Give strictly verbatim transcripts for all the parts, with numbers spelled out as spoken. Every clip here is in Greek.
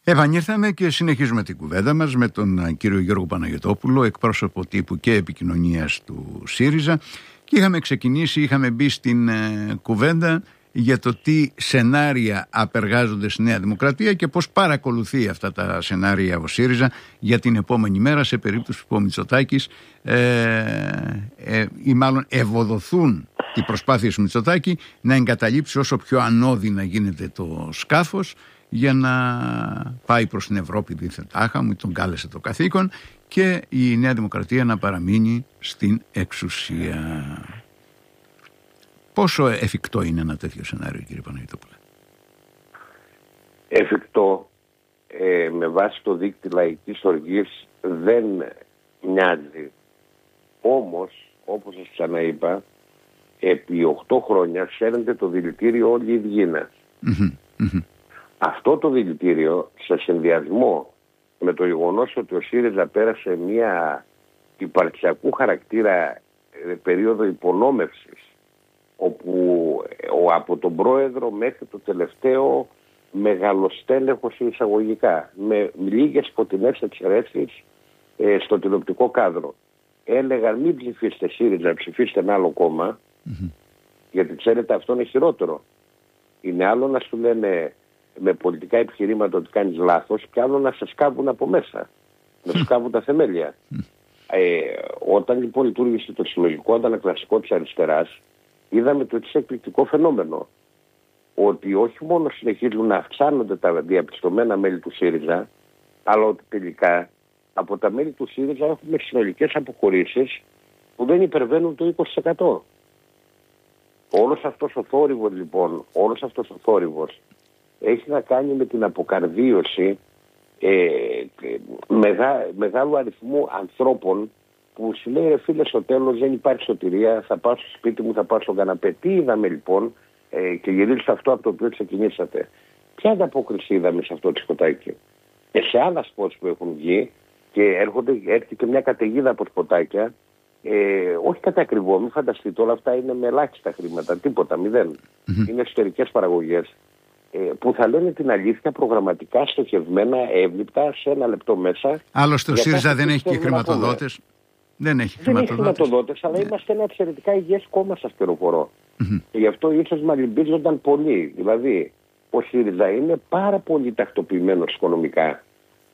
Επανήρθαμε και συνεχίζουμε την κουβέντα μας με τον κύριο Γιώργο Παναγιωτόπουλο, εκπρόσωπο τύπου και επικοινωνίας του ΣΥΡΙΖΑ, και είχαμε ξεκινήσει, είχαμε μπει στην ε, κουβέντα για το τι σενάρια απεργάζονται στη Νέα Δημοκρατία και πώς παρακολουθεί αυτά τα σενάρια ο ΣΥΡΙΖΑ για την επόμενη μέρα, σε περίπτωση που ο Μητσοτάκης ε, ε, ή μάλλον ευοδοθούν οι προσπάθειες του Μητσοτάκη να εγκαταλείψει όσο πιο ανώδυνα γίνεται το σκάφος για να πάει προς την Ευρώπη δίθεν τάχα μου, τον κάλεσε το καθήκον, και η Νέα Δημοκρατία να παραμείνει στην εξουσία. Πόσο εφικτό είναι ένα τέτοιο σενάριο, κύριε Παναγιωτόπουλε? Εφικτό, ε, με βάση το δίκτυο λαϊκής οργής, δεν μοιάζει. Όμως, όπως σας ξαναείπα, επί οκτώ χρόνια ξέρετε το δηλητήριο όλη η Αιγίνα. Mm-hmm, mm-hmm. Αυτό το δηλητήριο, σε συνδυασμό με το γεγονός ότι ο ΣΥΡΙΖΑ πέρασε μια υπαρξιακού χαρακτήρα ε, περίοδο υπονόμευσης, όπου ο, από τον πρόεδρο μέχρι το τελευταίο μεγαλοστέλεχος εισαγωγικά, με λίγες σκοτεινές εξαιρέσεις ε, στο τηλεοπτικό κάδρο, έλεγαν μην ψηφίστε ΣΥΡΙΖΑ, ψηφίστε ένα άλλο κόμμα, mm-hmm. γιατί ξέρετε αυτό είναι χειρότερο. Είναι άλλο να σου λένε με πολιτικά επιχειρήματα ότι κάνεις λάθος, και άλλο να σε σκάβουν από μέσα, να σου σκάβουν τα θεμέλια. Ε, όταν λοιπόν λειτουργήσε το συλλογικό αντανακλαστικό της αριστεράς, είδαμε το εξής εκπληκτικό φαινόμενο. Ότι όχι μόνο συνεχίζουν να αυξάνονται τα διαπιστωμένα μέλη του ΣΥΡΙΖΑ, αλλά ότι τελικά από τα μέλη του ΣΥΡΙΖΑ έχουμε συνολικές αποχωρήσεις που δεν υπερβαίνουν το είκοσι τοις εκατό. Όλος αυτός ο θόρυβος λοιπόν, όλος αυτός ο θόρυβος έχει να κάνει με την αποκαρδίωση ε, μεγά, μεγάλου αριθμού ανθρώπων που σου λέει ρε φίλε, στο τέλος δεν υπάρχει σωτηρία, θα πάω στο σπίτι μου, θα πάω στον καναπέ. Τι είδαμε λοιπόν, ε, και γυρίζω σε αυτό από το οποίο ξεκινήσατε. Ποια ανταπόκριση είδαμε σε αυτό το σποτάκι? Και σε άλλα σποτ που έχουν βγει και έρχονται, έρχεται και μια καταιγίδα από σποτάκια, ε, όχι κατακριβό, μην φανταστείτε, όλα αυτά είναι με ελάχιστα χρήματα, τίποτα, μηδέν. Mm-hmm. Είναι εσωτερικές παραγωγές, ε, που θα λένε την αλήθεια προγραμματικά, στοχευμένα, εύληπτα, σε ένα λεπτό μέσα. Άλλωστε ο ΣΥΡΙΖΑ δεν έχει και χρηματοδότες. Δεν έχει χρηματοδότες. Δεν έχει χρηματοδότες, αλλά yeah. είμαστε ένα εξαιρετικά υγιές κόμμα, σας πληροφορώ. Mm-hmm. Και γι' αυτό ίσως μαλλιμπίζονταν πολύ. Δηλαδή, ο ΣΥΡΙΖΑ είναι πάρα πολύ τακτοποιημένος οικονομικά.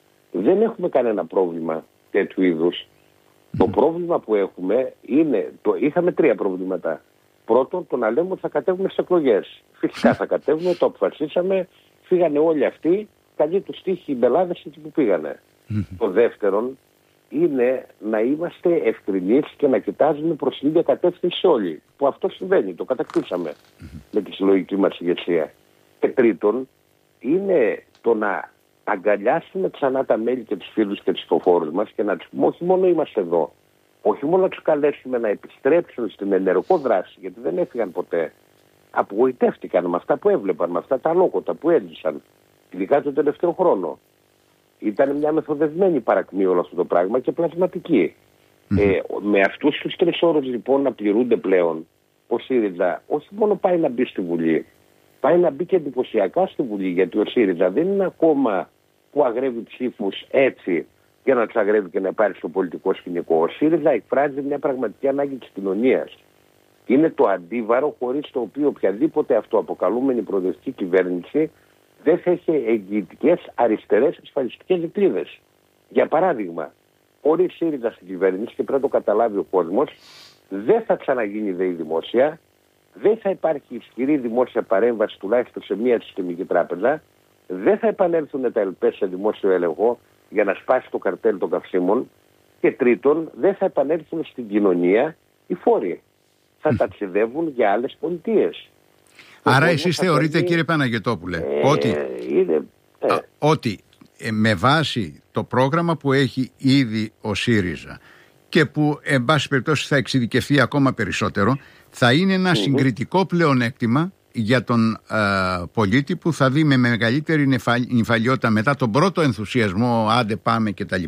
Δεν έχουμε κανένα πρόβλημα τέτοιου είδους. Mm-hmm. Το πρόβλημα που έχουμε είναι, το, είχαμε τρία προβλήματα. Πρώτον, το να λέμε ότι θα κατέβουμε στις εκλογές. Φυσικά θα κατέβουμε, το αποφασίσαμε, φύγανε όλοι αυτοί, καλή τους τύχη οι μπελάδες εκεί που πήγανε. Mm-hmm. Το δεύτερον, είναι να είμαστε ευκρινείς και να κοιτάζουμε προς την ίδια κατεύθυνση όλοι. Που αυτό συμβαίνει, το κατακτήσαμε mm-hmm. με τη συλλογική μας ηγεσία. Και τρίτον, είναι το να αγκαλιάσουμε ξανά τα μέλη και τους φίλους και τους υποφόρους μας και να τους πούμε όχι μόνο είμαστε εδώ, όχι μόνο να τους καλέσουμε να επιστρέψουν στην ενεργό δράση, γιατί δεν έφυγαν ποτέ. Απογοητεύτηκαν με αυτά που έβλεπαν, με αυτά τα αλόκοτα που έζησαν, ειδικά τον τελευταίο χρόνο. Ήταν μια μεθοδευμένη παρακμή όλο αυτό το πράγμα και πλασματική. Mm-hmm. Ε, με αυτούς τους τρεις όρους λοιπόν να πληρούνται πλέον, ο ΣΥΡΙΖΑ όχι μόνο πάει να μπει στη Βουλή, πάει να μπει και εντυπωσιακά στη Βουλή, γιατί ο ΣΥΡΙΖΑ δεν είναι ακόμα που αγρεύει ψήφους έτσι για να τους αγρεύει και να πάρει στο πολιτικό σκηνικό. Ο ΣΥΡΙΖΑ εκφράζει μια πραγματική ανάγκη της κοινωνίας. Είναι το αντίβαρο χωρίς το οποίο οποιαδήποτε αυτοαποκαλούμενη προοδευτική κυβέρνηση δεν θα έχει εγγυητικές αριστερές ασφαλιστικές δικλείδες. Για παράδειγμα, χωρίς ΣΥΡΙΖΑ στην κυβέρνηση, και πρέπει να το καταλάβει ο κόσμος, δεν θα ξαναγίνει ΔΕΗ δημόσια, δεν θα υπάρχει ισχυρή δημόσια παρέμβαση τουλάχιστον σε μια συστημική τράπεζα, δεν θα επανέλθουν τα ΕΛΠΕ σε δημόσιο έλεγχο για να σπάσει το καρτέλ των καυσίμων, και τρίτον, δεν θα επανέλθουν στην κοινωνία οι φόροι. Θα ταξιδεύουν για άλλες πολιτείες. Άρα εσείς θεωρείτε, παίρνει... κύριε Παναγιωτόπουλε, ε, ότι, είναι, ε. α, ότι ε, με βάση το πρόγραμμα που έχει ήδη ο ΣΥΡΙΖΑ και που εν πάση περιπτώσει θα εξειδικευτεί ακόμα περισσότερο, θα είναι ένα mm-hmm. συγκριτικό πλεονέκτημα για τον α, πολίτη που θα δει με μεγαλύτερη νηφαλιότητα μετά τον πρώτο ενθουσιασμό, άντε πάμε κτλ.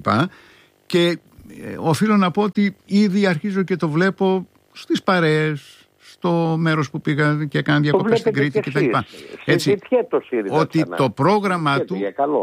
Και ε, οφείλω να πω ότι ήδη αρχίζω και το βλέπω στις παρέες, στο μέρος που πήγα και έκανα διακοπές στην Κρήτη κτλ. Έτσι, το ότι ξανά. το πρόγραμμα του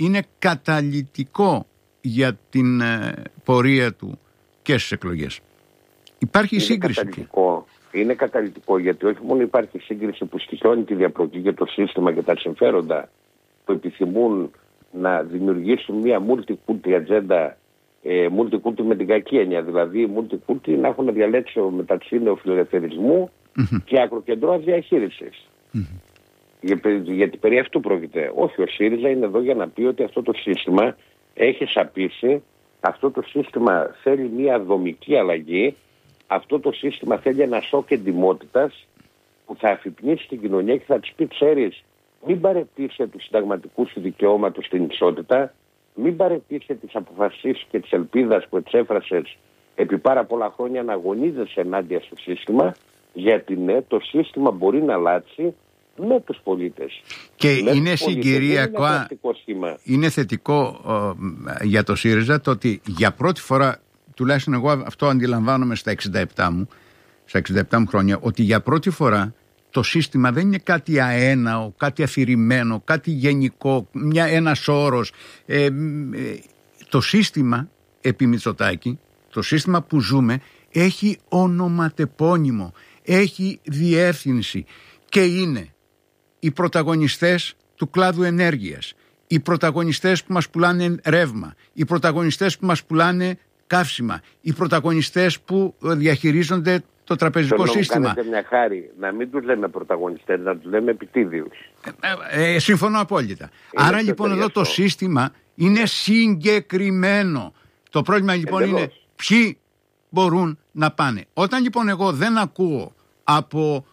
είναι καταλυτικό για την ε, πορεία του και στις εκλογές. Υπάρχει είναι σύγκριση. Καταλυτικό. Είναι καταλυτικό γιατί όχι μόνο υπάρχει σύγκριση που στοιχιώνει τη διαπλοκή για το σύστημα και τα συμφέροντα που επιθυμούν να δημιουργήσουν μια multi-culti ατζέντα, ε, multi-culti με την κακή έννοια, δηλαδή multi-culti να έχουν διαλέξει μεταξύ νεοφιλελευθερισμού mm-hmm. και ακροκεντρώας διαχείρισης. Mm-hmm. Για, γιατί περί αυτού πρόκειται. Όχι, ο ΣΥΡΙΖΑ είναι εδώ για να πει ότι αυτό το σύστημα έχει σαπίσει, αυτό το σύστημα θέλει μια δομική αλλαγή, αυτό το σύστημα θέλει ένα σοκ εντιμότητας που θα αφυπνίσει την κοινωνία και θα της πει, ξέρεις, μην παρετήσει του συνταγματικού σου δικαιώματος στην ισότητα, μην παρετήσει τις αποφασίσεις και τις ελπίδας που εξέφρασες επί πάρα πολλά χρόνια να αγωνίζεσαι ενάντια στο σύστημα, γιατί ναι, το σύστημα μπορεί να αλλάξει με τους πολίτες. Και με είναι συγκυριακό, είναι, είναι θετικό ε, για το ΣΥΡΙΖΑ το ότι για πρώτη φορά, τουλάχιστον εγώ αυτό αντιλαμβάνομαι στα εξήντα επτά μου, στα εξήντα επτά μου χρόνια, ότι για πρώτη φορά το σύστημα δεν είναι κάτι αέναο, κάτι αφηρημένο, κάτι γενικό, μια, ένας όρος. Ε, ε, το σύστημα επί Μητσοτάκη, το σύστημα που ζούμε, έχει ονοματεπώνυμο, έχει διεύθυνση και είναι οι πρωταγωνιστές του κλάδου ενέργειας, οι πρωταγωνιστές που μας πουλάνε ρεύμα, οι πρωταγωνιστές που μας πουλάνε καύσιμα, οι πρωταγωνιστές που διαχειρίζονται το τραπεζικό Θέλω σύστημα. Κάνετε μια χάρη, να μην τους λέμε πρωταγωνιστές, να τους λέμε επιτίδιους. Ε, ε, συμφωνώ απόλυτα. Είναι Άρα λοιπόν εδώ το σύστημα είναι συγκεκριμένο. Το πρόβλημα λοιπόν Εντελώς. είναι ποιοι μπορούν να πάνε. Όταν λοιπόν εγώ δεν ακούω από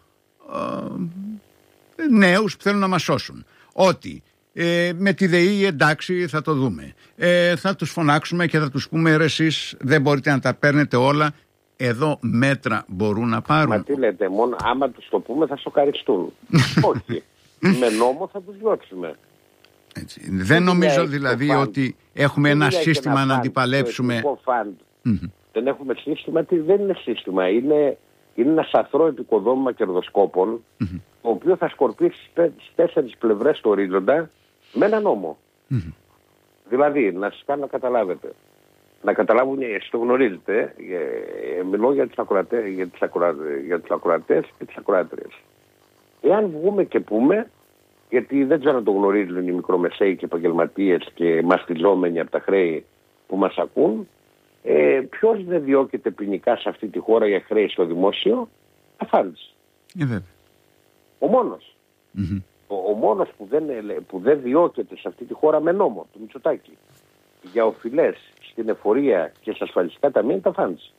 ε, νέους που θέλουν να μας σώσουν ότι ε, με τη ΔΕΗ εντάξει θα το δούμε, ε, θα τους φωνάξουμε και θα τους πούμε ρε εσείς δεν μπορείτε να τα παίρνετε όλα, εδώ μέτρα μπορούν να πάρουν. Μα τι λέτε, μόνο άμα τους το πούμε θα σοκαριστούν. Όχι, με νόμο θα τους διώξουμε. Έτσι. Δεν νομίζω δηλαδή ότι έχουμε ένα σύστημα να αντιπαλέψουμε. Mm-hmm. Δεν έχουμε σύστημα, τι δεν είναι σύστημα, είναι, είναι ένα σαθρό επικοδόμημα κερδοσκόπων mm-hmm. το οποίο θα σκορπίσει στις τέσσερις πλευρές του ορίζοντα με ένα νόμο. Mm-hmm. Δηλαδή, να σας κάνω να καταλάβετε, να καταλάβουν, εσείς το γνωρίζετε, ε, μιλώ για τους ακροατές, για τις ακροατές, για τους ακροατές και τις ακροάτριες. Εάν βγούμε και πούμε, γιατί δεν ξέρω αν το γνωρίζουν οι μικρομεσαίοι και επαγγελματίες και μαστιζόμενοι από τα χρέη που μας ακούν, ε, ποιος δεν διώκεται ποινικά σε αυτή τη χώρα για χρέη στο δημόσιο? Αφάντηση. Yeah, ο μόνος. Mm-hmm. Ο, ο μόνος που δεν, που δεν διώκεται σε αυτή τη χώρα με νόμο, του Μητσοτάκη, για οφειλές στην εφορία και στα ασφαλιστικά ταμεία είναι τα Αφάντηση.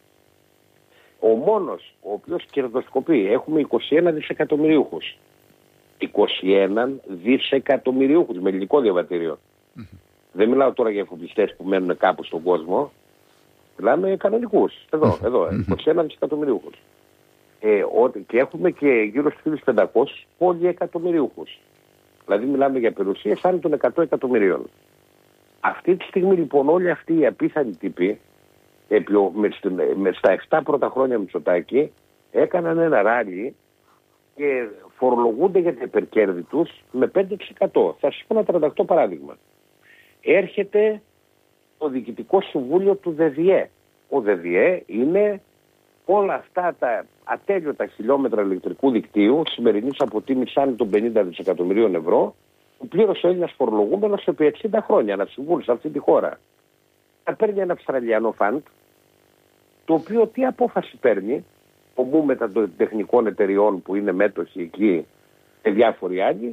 Ο μόνος ο οποίος κερδοσκοπεί, έχουμε είκοσι ένα δισεκατομμυρίουχους. είκοσι ένα δισεκατομμυρίουχους με ελληνικό διαβατήριο. Mm-hmm. Δεν μιλάω τώρα για εφοπλιστές που μένουν κάπου στον κόσμο. Μιλάμε κανονικούς. Εδώ, mm-hmm. εδώ, είκοσι ένα δισεκατομμυρίουχους. Ε, ότι, και έχουμε και γύρω στους χίλιους πεντακόσιους πολυεκατομμυρίουχους. Δηλαδή μιλάμε για περιουσίες άνω των εκατό εκατομμυρίων. Αυτή τη στιγμή λοιπόν όλοι αυτοί οι απίθανοι τύποι επί, με, με, στα επτά πρώτα χρόνια Μητσοτάκη έκαναν ένα ράλι και φορολογούνται για τα υπερκέρδη τους με πέντε τοις εκατό. Θα σας πω ένα τριάντα οκτώ παράδειγμα. Έρχεται το Διοικητικό Συμβούλιο του ΔΔΕ. Ο ΔΔΕ είναι όλα αυτά τα ατέλειωτα χιλιόμετρα ηλεκτρικού δικτύου σημερινής αποτίμησης άνω των πενήντα δισεκατομμυρίων ευρώ που πλήρωσε ο Έλληνας φορολογούμενος επί εξήντα χρόνια να συμβούλει σε αυτή τη χώρα. Θα παίρνει ένα Αυστραλιανό φαντ, το οποίο τι απόφαση παίρνει, ομού μετατεχνικών εταιριών που είναι μέτοχοι εκεί και διάφοροι άλλοι,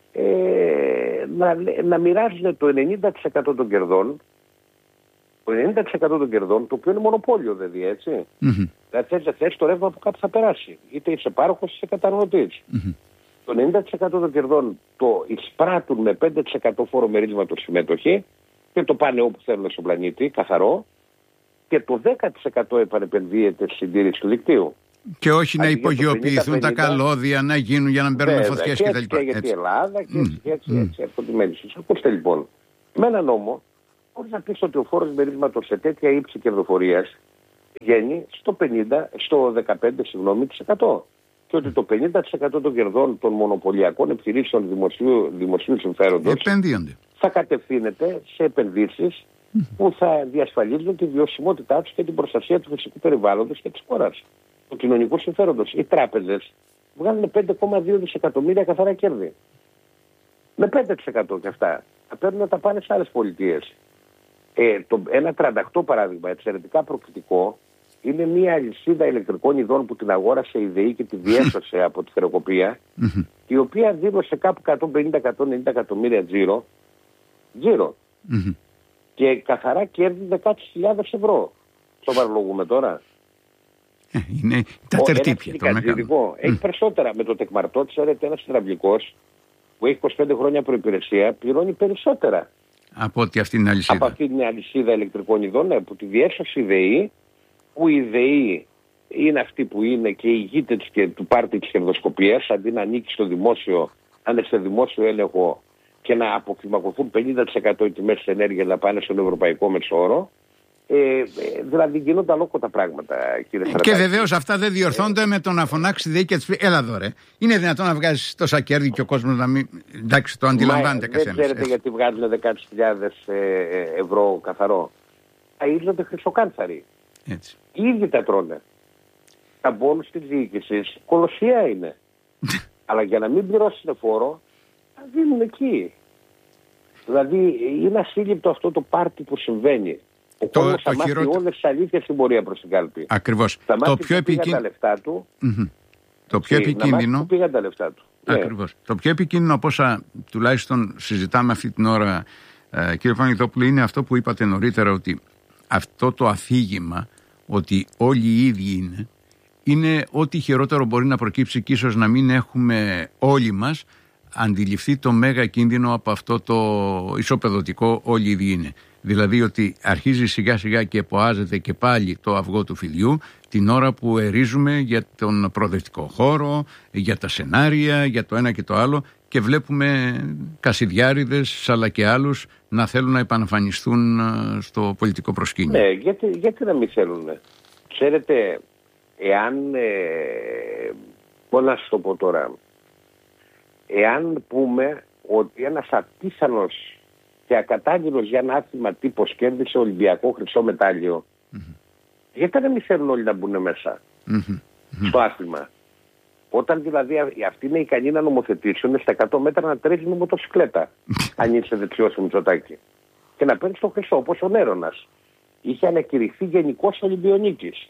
ε, να, να μοιράζουν το ενενήντα τοις εκατό των κερδών, το ενενήντα τοις εκατό των κερδών, το οποίο είναι μονοπόλιο δηλαδή, έτσι. Mm-hmm. Δηλαδή θες δεν θες το ρεύμα που κάπου θα περάσει, είτε είσαι πάροχος είτε καταναλωτής. Mm-hmm. Το ενενήντα τοις εκατό των κερδών το εισπράττουν με πέντε τοις εκατό φόρο μερίσματος συμμετοχή και το πάνε όπου θέλουν στον πλανήτη, καθαρό, και το δέκα τοις εκατό επανεπενδύεται στη συντήρηση του δικτύου. Και όχι να υπογειοποιηθούν τα καλώδια, να γίνουν για να παίρνουν φωτιές κτλ. Και για την Ελλάδα και έτσι, mm. έτσι, έτσι, έρχονται οι μέλησες. Ακούστε λοιπόν, με ένα νόμο, μπορείς να πεις ότι ο φόρος μερίσματος σε τέτοια ύψη κερδοφορίας βγαίνει στο, πενήντα, στο δεκαπέντε συγγνώμη, τοις εκατό. Και ότι το πενήντα τοις εκατό των κερδών των μονοπωλιακών επιχειρήσεων δημοσίου, δημοσίου συμφέροντος επενδύονται. θα κατευθύνεται σε επενδύσεις που θα διασφαλίζουν τη βιωσιμότητά τους και την προστασία του φυσικού περιβάλλοντος και της χώρας, του κοινωνικού συμφέροντος. Οι τράπεζες βγάλουν πέντε κόμμα δύο δισεκατομμύρια καθαρά κέρδη. Με πέντε τοις εκατό και αυτά. Θα παίρνουν να τα πάνε σε άλλες πολιτείες. Ε, το, ένα τριάντα οκτώ παράδειγμα, εξαιρετικά προκλητικό, είναι μια αλυσίδα ηλεκτρικών ειδών που την αγόρασε η ΔΕΗ και τη διέσωσε από τη χρεοκοπία, η οποία δήλωσε κάπου εκατόν πενήντα με εκατόν ενενήντα εκατομμύρια τζίρο, γύρω. Mm-hmm. Και καθαρά κέρδη δεκαέξι χιλιάδες ευρώ. Σοβαρολογούμε τώρα. Ε, είναι τα τερτύπια. Έχει mm. περισσότερα. Με το τεκμαρτό, ξέρετε, ένας υδραυλικός που έχει είκοσι πέντε χρόνια προϋπηρεσία πληρώνει περισσότερα. Από ότι αυτή την αλυσίδα. Από αυτή την αλυσίδα ηλεκτρικών ειδών, ναι, που τη διέσωσε η ΔΕΗ, που η ΔΕΗ είναι αυτή που είναι και ηγείται και του πάρτι της κερδοσκοπίας, αντί να ανήκει στο δημόσιο, αν είναι σε δημόσιο έλεγχο και να αποκλιμακωθούν πενήντα τοις εκατό οι τιμές της ενέργειας να πάνε στον ευρωπαϊκό μεσόωρο. Ε, δηλαδή γίνονται αλόκοτα πράγματα, κύριε Στρατάκη. Και βεβαίως αυτά δεν διορθώνται με το να φωνάξει ΔΕΗ και τη. Έλα εδώ, ρε. Είναι δυνατόν να βγάζει τόσα κέρδη και ο κόσμος να μην. Εντάξει, το αντιλαμβάνεται καθένας. Δεν ξέρετε γιατί βγάζουν δεκαέξι χιλιάδες ευρώ καθαρό. Αίζονται χρυσοκάνθαροι. Έτσι. Οι ίδιοι τα τρώνε. Τα μπόνους της διοίκησης κολοσσία είναι. Αλλά για να μην πληρώσουν φόρο, θα δίνουν εκεί. Δηλαδή είναι ασύλληπτο αυτό το πάρτι που συμβαίνει. Ο το, κόσμος θα μάθει χειρότερο... όλες τις αλήθειες στην πορεία προς την κάλπη. Ακριβώς. Θα μάθει το πιο που πήγαν επικίν... τα λεφτά του. Mm-hmm. Το πιο και επικίνδυνο... Να μάθει που πήγαν τα λεφτά του. Ακριβώς. Yeah. Το πιο επικίνδυνο από όσα τουλάχιστον συζητάμε αυτή την ώρα, ε, κύριε Παναγιωτόπουλο, είναι αυτό που είπατε νωρίτερα, ότι αυτό το αφήγημα ότι όλοι οι ίδιοι είναι, είναι ό,τι χειρότερο μπορεί να προκύψει και ίσως να μην έχουμε όλοι μας αντιληφθεί το μέγα κίνδυνο από αυτό το ισοπεδωτικό όλοι οι ίδιοι είναι. Δηλαδή ότι αρχίζει σιγά σιγά και εποάζεται και πάλι το αυγό του φιδιού την ώρα που ερίζουμε για τον προοδευτικό χώρο, για τα σενάρια, για το ένα και το άλλο και βλέπουμε κασιδιάριδες αλλά και άλλους να θέλουν να επαναφανιστούν στο πολιτικό προσκήνιο. Ναι, γιατί, γιατί να μην θέλουν. Ξέρετε, εάν, ε, πώς να σας το πω τώρα, εάν πούμε ότι ένας απίθανος και ακατάλληλος για ένα άθλημα τύπος κέρδισε Ολυμπιακό χρυσό μετάλλιο, mm-hmm. γιατί να μην θέλουν όλοι να μπουν μέσα mm-hmm. στο άθλημα. Όταν δηλαδή αυτοί είναι ικανοί να νομοθετήσουν στα εκατό μέτρα να τρέχει με μοτοσυκλέτα, αν είσαι δεξιός στο Μητσοτάκη, και να παίρνει το χρυσό, όπως ο Νέρονας. Είχε ανακηρυχθεί γενικός Ολυμπιονίκης.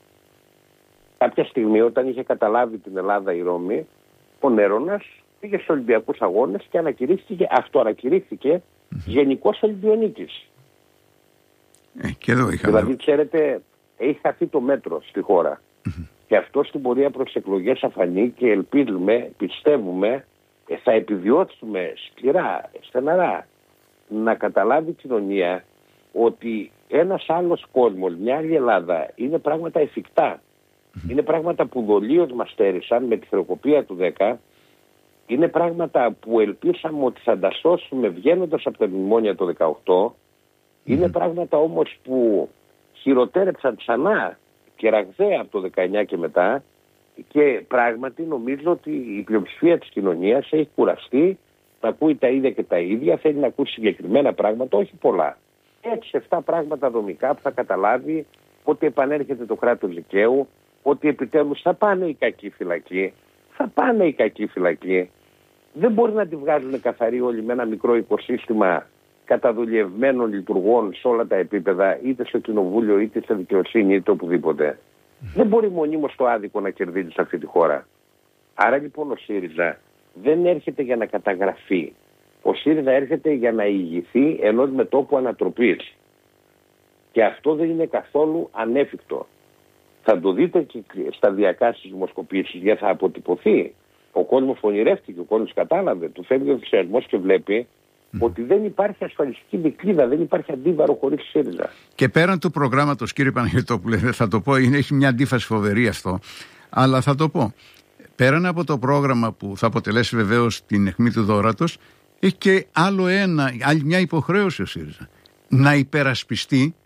Κάποια στιγμή όταν είχε καταλάβει την Ελλάδα η Ρώμη, ο Νέρονας πήγε στους Ολυμπιακούς Αγώνες και ανακηρύχθηκε, αυτοανακηρύχθηκε mm-hmm. γενικός Ολυμπιονίκης. Ε, και εδώ είχα δηλαδή, δω. ξέρετε, έχει χαθεί το μέτρο στη χώρα. Mm-hmm. Και αυτό στην πορεία προς εκλογές θα φανεί και ελπίζουμε, πιστεύουμε, θα επιδιώξουμε σκληρά, στεναρά, να καταλάβει η κοινωνία ότι ένας άλλος κόσμος, μια άλλη Ελλάδα, είναι πράγματα εφικτά. Mm-hmm. Είναι πράγματα που δολίως μας στέρισαν με τη χρεοκοπία του δέκα. Είναι πράγματα που ελπίσαμε ότι θα τα σώσουμε βγαίνοντας από τα μνημόνια το δεκαοκτώ. Mm-hmm. Είναι πράγματα όμως που χειροτέρεψαν ξανά και ραγδαία από το δεκαεννιά και μετά, και πράγματι νομίζω ότι η πλειοψηφία της κοινωνίας έχει κουραστεί να ακούει τα ίδια και τα ίδια, θέλει να ακούσει συγκεκριμένα πράγματα, όχι πολλά. έξι εφτά πράγματα δομικά που θα καταλάβει ότι επανέρχεται το κράτος δικαίου, ότι επιτέλους θα πάνε οι κακοί φυλακοί, θα πάνε οι κακοί φυλακοί. Δεν μπορεί να τη βγάζουν καθαρή όλοι με ένα μικρό οικοσύστημα καταδουλευμένων λειτουργών σε όλα τα επίπεδα, είτε στο κοινοβούλιο, είτε στη δικαιοσύνη, είτε οπουδήποτε. Mm. Δεν μπορεί μονίμως το άδικο να κερδίζει σε αυτή τη χώρα. Άρα λοιπόν ο ΣΥΡΙΖΑ δεν έρχεται για να καταγραφεί. Ο ΣΥΡΙΖΑ έρχεται για να ηγηθεί ενός μετώπου ανατροπής. Και αυτό δεν είναι καθόλου ανέφικτο. Θα το δείτε και σταδιακά στις δημοσκοπήσεις, γιατί θα αποτυπωθεί. Ο κόσμος ονειρεύτηκε, ο κόσμος κατάλαβε, του φεύγει ο ενθουσιασμός και βλέπει mm. ότι δεν υπάρχει ασφαλιστική δικλίδα, δεν υπάρχει αντίβαρο χωρίς ΣΥΡΙΖΑ. Και πέραν του προγράμματος, κύριε Παναγιωτόπουλε, θα το πω, είναι, έχει μια αντίφαση φοβερή αυτό, αλλά θα το πω. Πέραν από το πρόγραμμα που θα αποτελέσει βεβαίως την αιχμή του δώρατος, έχει και άλλο ένα, άλλη μια υποχρέωση ο ΣΥΡΙΖΑ. Να υπερασπιστεί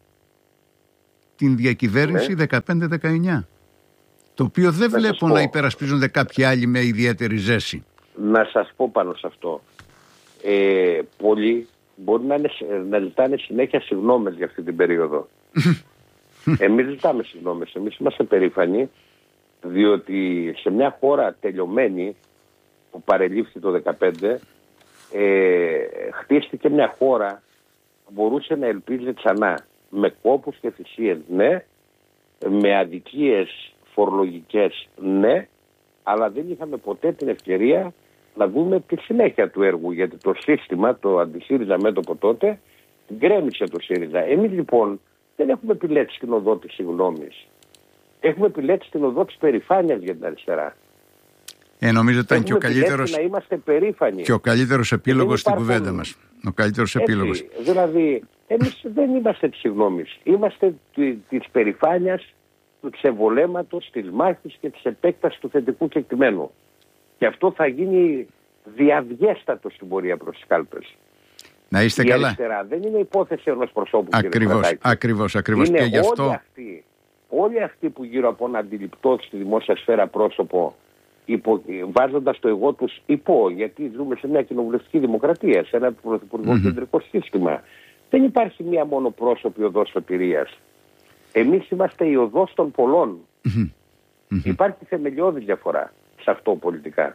την διακυβέρνηση ναι. δεκαπέντε δεκαεννιά. Το οποίο δεν να βλέπω να υπερασπίζονται κάποιοι άλλοι με ιδιαίτερη ζέση. Να σας πω πάνω σε αυτό. Ε, πολλοί μπορεί να, είναι, να ζητάνε συνέχεια συγγνώμες για αυτή την περίοδο. Εμείς ζητάμε συγγνώμες. Εμείς είμαστε περήφανοι, διότι σε μια χώρα τελειωμένη που παρελήφθη το δεκαπέντε, ε, χτίστηκε μια χώρα που μπορούσε να ελπίζει ξανά. Με κόπους και θυσίες, ναι. Με αδικίες φορολογικές, ναι. Αλλά δεν είχαμε ποτέ την ευκαιρία να δούμε τη συνέχεια του έργου, γιατί το σύστημα, το αντισύριζα μέτωπο τότε, γκρέμισε το ΣΥΡΙΖΑ. Εμείς λοιπόν δεν έχουμε επιλέξει την οδό της συγγνώμης. Έχουμε επιλέξει την οδό της περηφάνειας για την αριστερά. Ε, νομίζω ήταν και ο καλύτερος, να είμαστε περήφανοι. Και ο καλύτερος επίλογος στην κουβέντα μας. Ο καλύτερος επίλογος. Δηλαδή, εμείς δεν είμαστε της συγγνώμης. Είμαστε της περηφάνειας, του ξεβολέματος, της μάχης και της επέκτασης του θετικού κεκτημένου. Και αυτό θα γίνει διαδιέστατο στην πορεία προς τις κάλπες. Να είστε η καλά. Η αριστερά δεν είναι υπόθεση ενός προσώπου. Ακριβώς, ακριβώς, ακριβώς. Είναι και γι' αυτό... όλοι, αυτοί, όλοι αυτοί που γύρω από ένα αντιληπτό στη δημόσια σφαίρα πρόσωπο, υπο, βάζοντας το εγώ τους υπό, γιατί ζούμε σε μια κοινοβουλευτική δημοκρατία, σε ένα πρωθυπουργοκεντρικό mm-hmm. σύστημα. Δεν υπάρχει μία μόνο πρόσωπη οδός σωτηρίας. Εμείς είμαστε η οδός των πολλών. Mm-hmm. Υπάρχει θεμελιώδη διαφορά σε αυτό πολιτικά.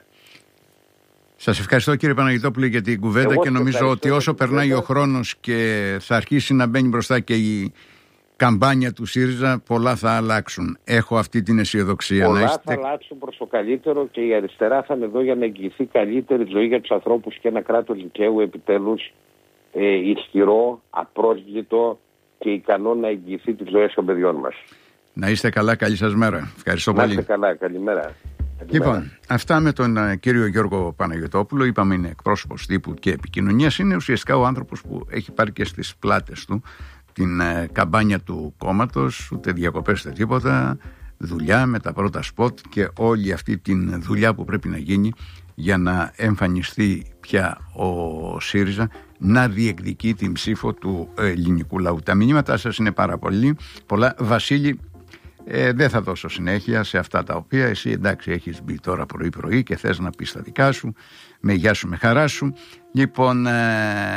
Σας ευχαριστώ κύριε Παναγιτόπουλε για την κουβέντα. Εγώ και νομίζω ότι όσο περνάει ο χρόνος και θα αρχίσει να μπαίνει μπροστά και η καμπάνια του ΣΥΡΙΖΑ, πολλά θα αλλάξουν. Έχω αυτή την αισιοδοξία. Πολλά να είστε... θα αλλάξουν προς το καλύτερο και η αριστερά θα είναι εδώ για να εγγυηθεί καλύτερη ζωή για τους ανθρώπους και ένα κράτος δικαίου επιτέλους ε, ισχυρό, απρόσβλητο και ικανό να εγγυηθεί τις ζωές των παιδιών μας. Να είστε καλά, καλή σας μέρα. Ευχαριστώ να πολύ. Να είστε καλά, καλημέρα. Λοιπόν, αυτά με τον uh, κύριο Γιώργο Παναγιωτόπουλο. Είπαμε είναι εκπρόσωπος τύπου και επικοινωνίας. Είναι ουσιαστικά ο άνθρωπος που έχει πάρει και στις πλάτες του την uh, καμπάνια του κόμματος, ούτε διακοπές ούτε τίποτα, δουλειά με τα πρώτα σποτ και όλη αυτή την δουλειά που πρέπει να γίνει για να εμφανιστεί πια ο ΣΥΡΙΖΑ να διεκδικεί την ψήφο του ελληνικού λαού. Τα μηνύματά σας είναι πάρα πολύ, πολλά. Βασίλη, Ε, δεν θα δώσω συνέχεια σε αυτά τα οποία εσύ εντάξει έχεις μπει τώρα πρωί πρωί και θες να πεις τα δικά σου, με γεια σου, με χαρά σου. Λοιπόν, ε,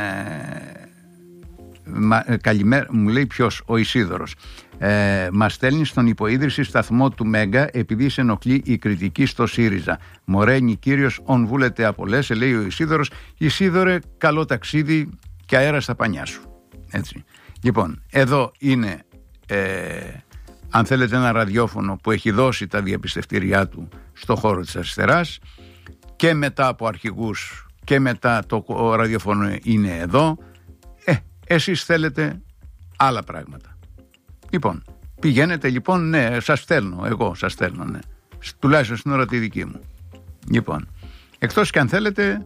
μα, ε, καλημέρα, μου λέει ποιος, ο Ισίδωρος. Ε, μας στέλνει στον υποίδρυση σταθμό του Μέγκα επειδή σε ενοχλεί η κριτική στο ΣΥΡΙΖΑ. Μορένει κύριος, ον βούλετε απολέσαι, λέει ο Ισίδωρος. Ισίδωρε, καλό ταξίδι και αέρα στα πανιά σου. Έτσι. Λοιπόν, εδώ είναι... Ε, αν θέλετε ένα ραδιόφωνο που έχει δώσει τα διαπιστευτήριά του στο χώρο της αριστεράς και μετά από αρχηγούς και μετά το ραδιόφωνο είναι εδώ, ε, εσείς θέλετε άλλα πράγματα. Λοιπόν, πηγαίνετε λοιπόν, ναι, σας στέλνω, εγώ σας στέλνω, ναι, τουλάχιστον στην ώρα τη δική μου. Λοιπόν, εκτός και αν θέλετε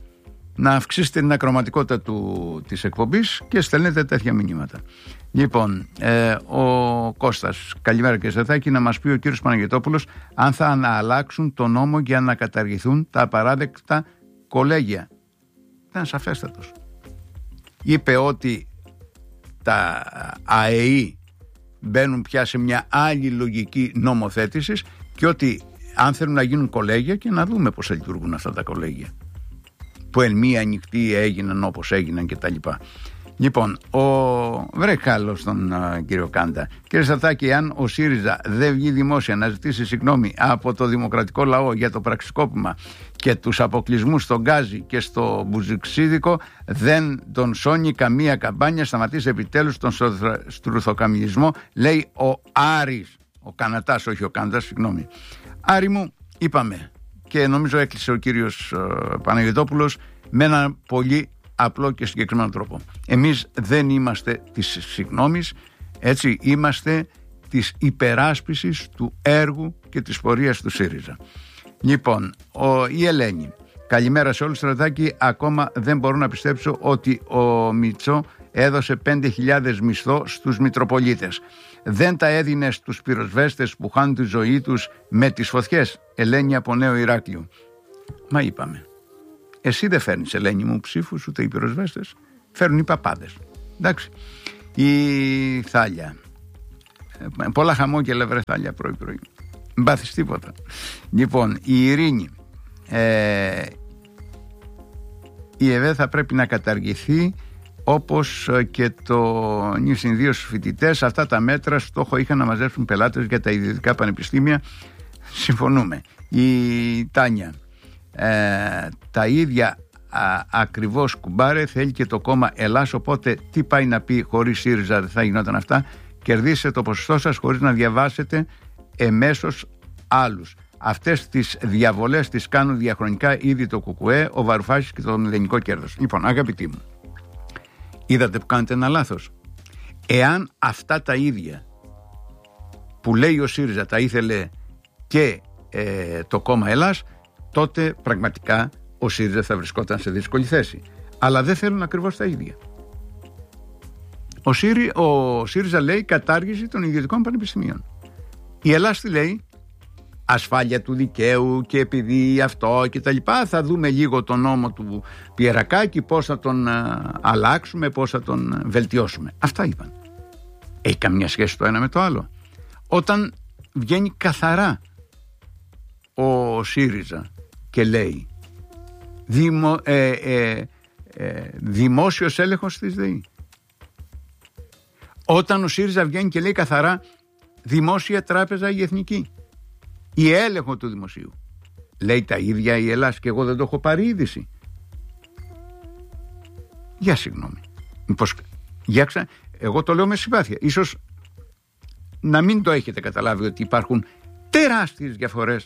να αυξήσετε την ακροματικότητα του, της εκπομπής και στέλνετε τέτοια μηνύματα. Λοιπόν, ε, ο Κώστας, καλημέρα κύριε Σταθάκη, να μας πει ο κύριος Παναγιωτόπουλος αν θα αλλάξουν το νόμο για να καταργηθούν τα απαράδεκτα κολέγια. Ήταν σαφέστατος. Είπε ότι τα ΑΕΗ μπαίνουν πια σε μια άλλη λογική νομοθέτησης και ότι αν θέλουν να γίνουν κολέγια και να δούμε πώς λειτουργούν αυτά τα κολέγια που εν μία ανοιχτή έγιναν όπως έγιναν και τα λοιπά. Λοιπόν, ο... βρε καλώς τον uh, κύριο Κάντα. Κύριε Σταθάκη, αν ο ΣΥΡΙΖΑ δεν βγει δημόσια να ζητήσει συγγνώμη από το δημοκρατικό λαό για το πραξικόπημα και τους αποκλεισμούς στον Γκάζι και στο Μπουζουξίδικο, δεν τον σώνει καμία καμπάνια, σταματήσει επιτέλους τον στρουθοκαμιλισμό, λέει ο Άρης, ο Κανατάς, όχι ο Κάντας, συγγνώμη. Άρη μου, είπαμε και νομίζω έκλεισε ο κύριος uh, Παναγιωτόπουλος με έναν πολύ απλό και συγκεκριμένο τρόπο. Εμείς δεν είμαστε της συγγνώμης, έτσι, είμαστε της υπεράσπισης του έργου και της πορείας του ΣΥΡΙΖΑ. Λοιπόν, ο, η Ελένη, καλημέρα σε όλους, Στρατάκη, ακόμα δεν μπορώ να πιστέψω ότι ο Μητσό έδωσε πέντε χιλιάδες μισθό στους Μητροπολίτες. Δεν τα έδινε στους πυροσβέστες που χάνουν τη ζωή τους με τις φωτιές. Ελένη από Νέο Ηράκλειο. Μα είπαμε. Εσύ δεν φέρνεις, Ελένη μου, ψήφους, ούτε οι πυροσβέστες. Φέρνουν οι παπάδες. Εντάξει. Η Θάλια. Πολλά χαμόγελα, βρε Θάλια, πρωί-πρωί. Μην πάθεις τίποτα. Λοιπόν, η Ειρήνη. Ε, η ΕΒΕ θα πρέπει να καταργηθεί όπως και το νησιν δύο στους φοιτητές. Αυτά τα μέτρα στόχο είχαν να μαζέψουν πελάτες για τα ιδιωτικά πανεπιστήμια. Συμφωνούμε. Η Τάνια, ε, τα ίδια α, ακριβώς κουμπάρε θέλει και το κόμμα Ελλάς, οπότε τι πάει να πει χωρίς ΣΥΡΙΖΑ δεν θα γινόταν αυτά. Κερδίσετε το ποσοστό σας χωρίς να διαβάσετε εμέσως άλλους. Αυτές τις διαβολές τις κάνουν διαχρονικά ήδη το ΚΚΕ, ο Βαρουφάκης και το μηδενικό κέρδος. Λοιπόν, αγαπητοί μου, είδατε που κάνετε ένα λάθος. Εάν αυτά τα ίδια που λέει ο ΣΥΡΙΖΑ τα ήθελε και ε, το κόμμα Ελλάς, τότε πραγματικά ο ΣΥΡΙΖΑ θα βρισκόταν σε δύσκολη θέση. Αλλά δεν θέλουν ακριβώς τα ίδια. Ο, ΣΥΡΙ, ο ΣΥΡΙΖΑ λέει κατάργηση των ιδιωτικών πανεπιστημίων. Η Ελλάς τι λέει? Ασφάλεια του δικαίου και επειδή αυτό και τα λοιπά. Θα δούμε λίγο τον νόμο του Πιερακάκη, πώς θα τον α, αλλάξουμε, πώς θα τον βελτιώσουμε. Αυτά είπαν. Έχει καμία σχέση το ένα με το άλλο? Όταν βγαίνει καθαρά ο ΣΥΡΙΖΑ και λέει δημο, ε, ε, ε, δημόσιος έλεγχος της ΔΕΗ, όταν ο ΣΥΡΙΖΑ βγαίνει και λέει καθαρά δημόσια τράπεζα η εθνική, η έλεγχο του δημοσίου, λέει τα ίδια η Ελλάς και εγώ δεν το έχω πάρει είδηση? Για συγγνώμη, μήπως, για ξα... εγώ το λέω με συμπάθεια, ίσως να μην το έχετε καταλάβει ότι υπάρχουν τεράστιες διαφορές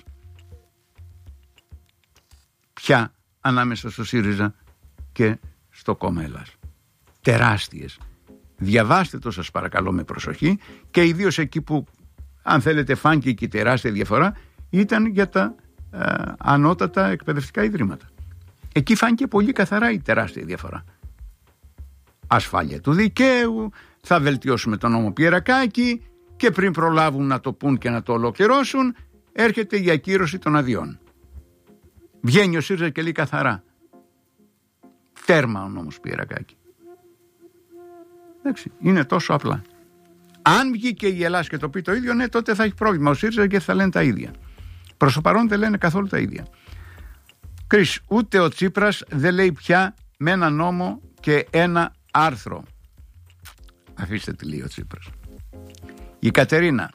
πια ανάμεσα στο ΣΥΡΙΖΑ και στο κόμμα Ελλάς. Τεράστιες. Διαβάστε το σας παρακαλώ με προσοχή, και ιδίως εκεί που αν θέλετε φάνηκε και η τεράστια διαφορά ήταν για τα ε, ανώτατα εκπαιδευτικά ιδρύματα. Εκεί φάνηκε πολύ καθαρά η τεράστια διαφορά. Ασφάλεια του δικαίου, θα βελτιώσουμε τον νόμο Πιερακάκη και πριν προλάβουν να το πούν και να το ολοκληρώσουν έρχεται η ακύρωση των αδειών. Βγαίνει ο ΣΥΡΙΖΑ και λέει καθαρά τέρμα ο νόμος Πιερακάκη. Εντάξει, είναι τόσο απλά. Αν βγει και η Ελλάς και το πει το ίδιο, ναι, τότε θα έχει πρόβλημα ο ΣΥΡΙΖΑ και θα λένε τα ίδια. Προς το παρόν δεν λένε καθόλου τα ίδια. Κρίς, ούτε ο Τσίπρας δεν λέει πια με ένα νόμο και ένα άρθρο. Αφήστε τι λέει ο Τσίπρας. Η Κατερίνα,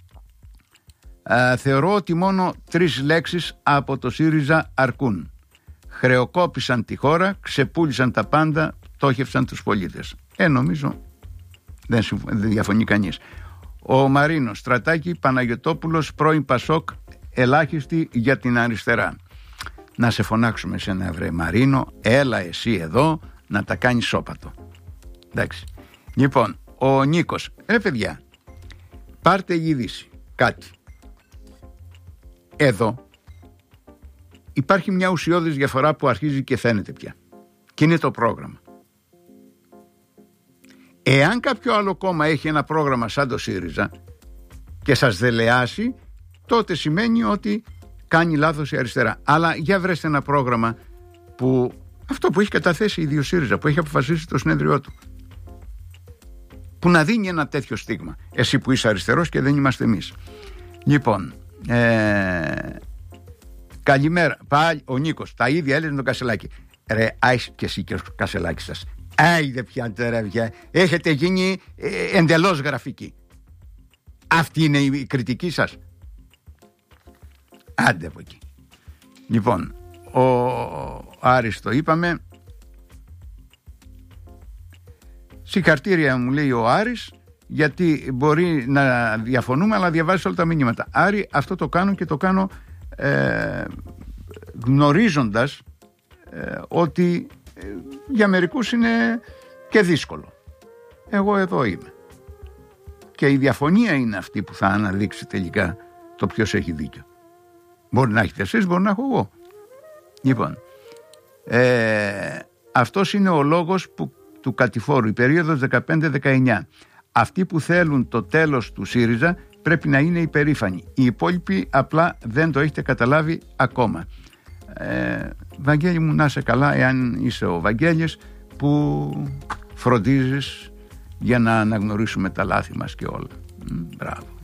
α, θεωρώ ότι μόνο τρεις λέξεις από το ΣΥΡΙΖΑ αρκούν. Χρεοκόπησαν τη χώρα, ξεπούλησαν τα πάντα, πτώχευσαν τους πολίτες. Ε, νομίζω δεν, συμφ... δεν διαφωνεί κανείς. Ο Μαρίνος, Στρατάκη Παναγιωτόπουλος, πρώην Πασόκ, ελάχιστη για την αριστερά. Να σε φωνάξουμε σε ένα βρε Μαρίνο, έλα εσύ εδώ να τα κάνεις σώπατο. Εντάξει. Λοιπόν, ο Νίκος, ρε παιδιά, πάρτε η είδηση, κάτι. Εδώ υπάρχει μια ουσιώδης διαφορά που αρχίζει και φαίνεται πια. Και είναι το πρόγραμμα. Εάν κάποιο άλλο κόμμα έχει ένα πρόγραμμα σαν το ΣΥΡΙΖΑ και σας δελεάσει, τότε σημαίνει ότι κάνει λάθος η αριστερά. Αλλά για βρέστε ένα πρόγραμμα που αυτό που έχει καταθέσει η ίδιο ΣΥΡΙΖΑ, που έχει αποφασίσει το συνέδριό του, που να δίνει ένα τέτοιο στίγμα. Εσύ που είσαι αριστερός και δεν είμαστε εμείς. Λοιπόν, ε, καλημέρα. Πάλι ο Νίκος, τα ίδια έλεγε τον Κασελάκη. Ρε, άισε και εσύ και ο Κασελάκης σας. Άιδε πιάντε ρε πια. Έχετε γίνει ε, εντελώς γραφική. Αυτή είναι η κριτική σας? Άντε από εκεί. Λοιπόν, ο Άρης το είπαμε. Συγχαρτήρια μου λέει ο Άρης, γιατί μπορεί να διαφωνούμε αλλά διαβάζεις όλα τα μηνύματα. Άρη, αυτό το κάνω και το κάνω ε, γνωρίζοντας ε, ότι ε, για μερικούς είναι και δύσκολο. Εγώ εδώ είμαι. Και η διαφωνία είναι αυτή που θα αναδείξει τελικά το ποιος έχει δίκιο. Μπορεί να έχετε εσείς, μπορεί να έχω εγώ. Λοιπόν, ε, αυτός είναι ο λόγος που, του κατηφόρου, η περίοδος δεκαπέντε δεκαεννιά. Αυτοί που θέλουν το τέλος του ΣΥΡΙΖΑ πρέπει να είναι υπερήφανοι. Οι υπόλοιποι απλά δεν το έχετε καταλάβει ακόμα. Ε, Βαγγέλη μου, να είσαι καλά, εάν είσαι ο Βαγγέλης που φροντίζεις για να αναγνωρίσουμε τα λάθη μας και όλα. Μπράβο.